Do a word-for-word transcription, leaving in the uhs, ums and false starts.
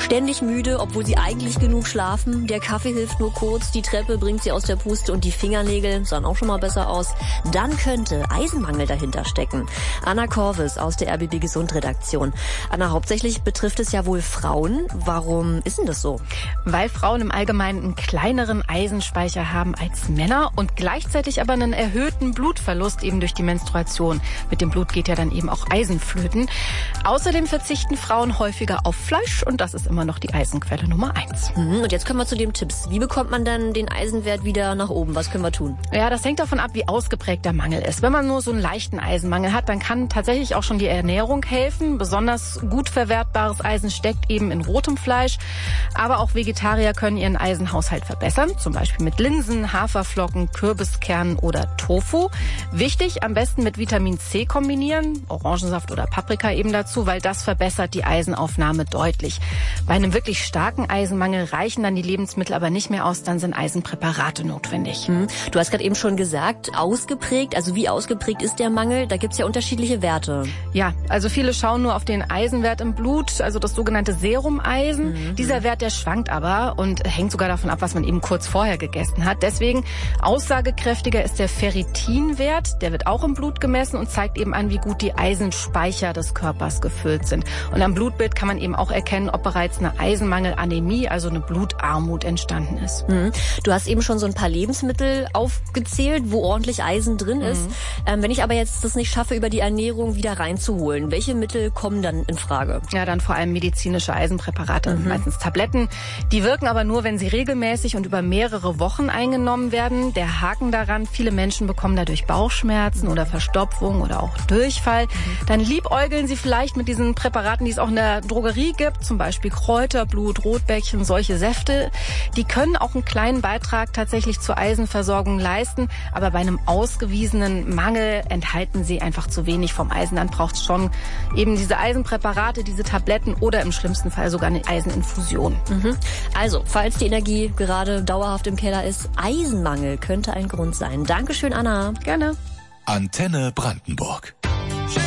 Ständig müde, obwohl sie eigentlich genug schlafen. Der Kaffee hilft nur kurz, die Treppe bringt sie aus der Puste und die Fingernägel sahen auch schon mal besser aus. Dann könnte Eisenmangel dahinter stecken. Anna Korvis aus der R B B Gesund Redaktion. Anna, hauptsächlich betrifft es ja wohl Frauen. Warum ist denn das so? Weil Frauen im Allgemeinen einen kleineren Eisenspeicher haben als Männer und gleichzeitig aber einen erhöhten Blutverlust eben durch die Menstruation. Mit dem Blut geht ja dann eben auch Eisen flöten. Außerdem verzichten Frauen häufiger auf Fleisch und das ist immer noch die Eisenquelle Nummer eins. Und jetzt kommen wir zu den Tipps. Wie bekommt man dann den Eisenwert wieder nach oben? Was können wir tun? Ja, das hängt davon ab, wie ausgeprägt der Mangel ist. Wenn man nur so einen leichten Eisenmangel hat, dann kann tatsächlich auch schon die Ernährung helfen. Besonders gut verwertbares Eisen steckt eben in rotem Fleisch. Aber auch Vegetarier können ihren Eisenhaushalt verbessern. Zum Beispiel mit Linsen, Haferflocken, Kürbiskernen oder Tofu. Wichtig, am besten mit Vitamin C kombinieren. Orangensaft oder Paprika eben dazu, weil das verbessert die Eisenaufnahme deutlich. Bei einem wirklich starken Eisenmangel reichen dann die Lebensmittel aber nicht mehr aus, dann sind Eisenpräparate notwendig. Hm. Du hast gerade eben schon gesagt, ausgeprägt, also wie ausgeprägt ist der Mangel? Da gibt's ja unterschiedliche Werte. Ja, also viele schauen nur auf den Eisenwert im Blut, also das sogenannte Serumeisen. Mhm. Dieser Wert, der schwankt aber und hängt sogar davon ab, was man eben kurz vorher gegessen hat. Deswegen aussagekräftiger ist der Ferritinwert, der wird auch im Blut gemessen und zeigt eben an, wie gut die Eisenspeicher des Körpers gefüllt sind. Und am Blutbild kann man eben auch erkennen, ob bereits eine Eisenmangelanämie, also eine Blutarmut entstanden ist. Mhm. Du hast eben schon so ein paar Lebensmittel aufgezählt, wo ordentlich Eisen drin ist. Mhm. Ähm, wenn ich aber jetzt das nicht schaffe, über die Ernährung wieder reinzuholen, welche Mittel kommen dann in Frage? Ja, dann vor allem medizinische Eisenpräparate, mhm. meistens Tabletten. Die wirken aber nur, wenn sie regelmäßig und über mehrere Wochen eingenommen werden. Der Haken daran, viele Menschen bekommen dadurch Bauchschmerzen oder Verstopfung oder auch Durchfall. Mhm. Dann liebäugeln sie vielleicht mit diesen Präparaten, die es auch in der Drogerie gibt, zum Beispiel Kräuterblut, Rotbäckchen, solche Säfte. Die können auch einen kleinen Beitrag tatsächlich zur Eisenversorgung leisten, aber bei einem ausgewiesenen Mangel enthalten sie einfach zu wenig vom Eisen. Dann braucht es schon eben diese Eisenpräparate, diese Tabletten oder im schlimmsten Fall sogar eine Eiseninfusion. Mhm. Also, falls die Energie gerade dauerhaft im Keller ist, Eisenmangel könnte ein Grund sein. Dankeschön, Anna. Gerne. Antenne Brandenburg.